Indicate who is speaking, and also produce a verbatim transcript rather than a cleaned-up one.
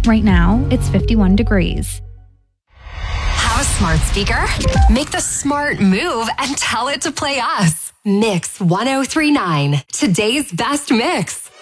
Speaker 1: Right now, it's fifty-one degrees.
Speaker 2: Have a smart speaker? Make the smart move and tell it to play us. Mix one oh three point nine, today's best mix.